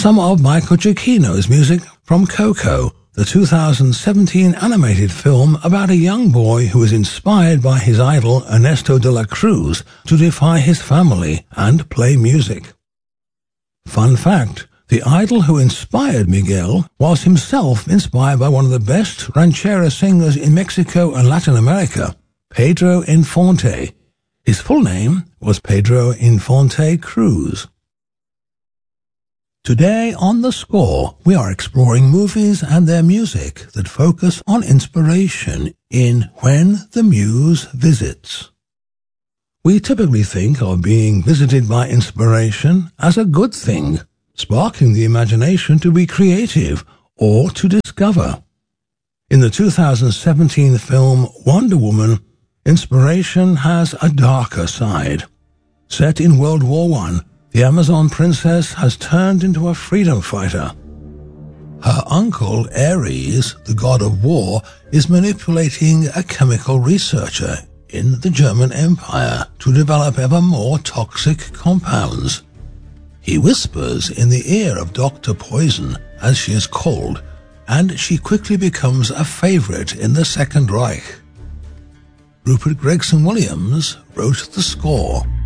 some of Michael Giacchino's music from Coco, the 2017 animated film about a young boy who is inspired by his idol Ernesto de la Cruz to defy his family and play music. Fun fact, the idol who inspired Miguel was himself inspired by one of the best ranchera singers in Mexico and Latin America, Pedro Infante. His full name was Pedro Infante Cruz. Today on The Score, we are exploring movies and their music that focus on inspiration in When the Muse Visits. We typically think of being visited by inspiration as a good thing, sparking the imagination to be creative or to discover. In the 2017 film Wonder Woman, inspiration has a darker side. Set in World War I, the Amazon princess has turned into a freedom fighter. Her uncle, Ares, the god of war, is manipulating a chemical researcher in the German Empire to develop ever more toxic compounds. He whispers in the ear of Dr. Poison, as she is called, and she quickly becomes a favorite in the Second Reich. Rupert Gregson Williams wrote the score.